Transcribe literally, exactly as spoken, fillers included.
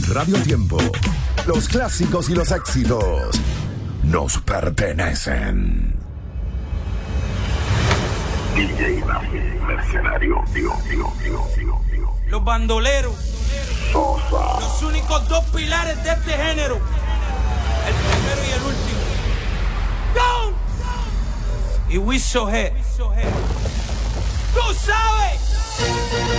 Radio Tiempo, los clásicos y los éxitos nos pertenecen. D J Nafi, mercenario, digo, digo, digo, digo, digo. Los bandoleros, Sosa, los únicos dos pilares de este género, el primero y el último. ¡Go! Y Wiso G. ¡Tú sabes!